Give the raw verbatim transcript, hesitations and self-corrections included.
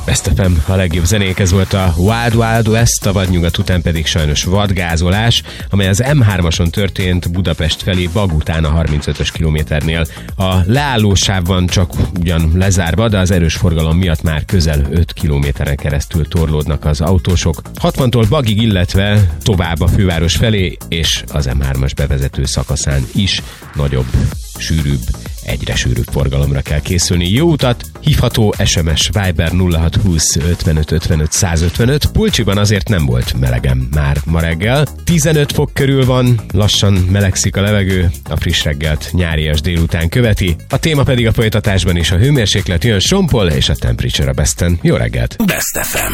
Best ef em, a legjobb zenék, ez volt a Wild Wild West, a vadnyugat után pedig sajnos vadgázolás, amely az em hármason történt Budapest felé Bag után a harmincötös kilométernél. A leállósávban csak ugyan lezárva, de az erős forgalom miatt már közel öt kilométeren keresztül torlódnak az autósok. hatvantól Bagig, illetve tovább a főváros felé, és az em hármas bevezető szakaszán is nagyobb, sűrűbb, egyre sűrűbb forgalomra kell készülni. Jó utat! Hívható es em es Viber nulla hat húsz ötvenöt ötvenöt százötvenöt. Pulcsiban azért nem volt melegem már ma reggel. tizenöt fok körül van, lassan melegszik a levegő, a friss reggelt nyárias délután követi. A téma pedig a folytatásban is a hőmérséklet, jön Sean Paul és a Temperature a Besten. Jó reggelt! Best ef em.